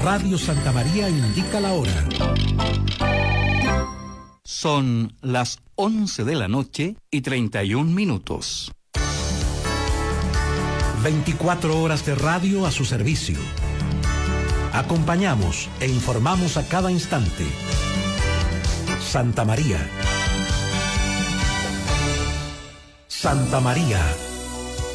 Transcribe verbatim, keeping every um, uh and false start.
Radio Santa María indica la hora. Son las once de la noche y treinta y un minutos. veinticuatro horas de radio a su servicio. Acompañamos e informamos a cada instante. Santa María. Santa María.